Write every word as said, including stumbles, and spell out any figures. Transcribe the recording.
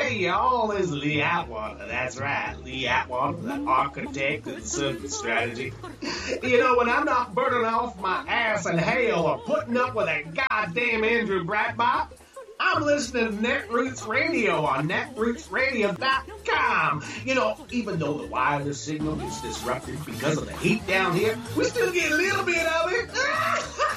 Hey, y'all, it's Lee Atwater. That's right, Lee Atwater, the architect of the circuit strategy. You know, when I'm not burning off my ass in hell or putting up with that goddamn Andrew Breitbart, I'm listening to Netroots Radio on netroots radio dot com. You know, even though the wireless signal is disrupted because of the heat down here, we still get a little bit of it.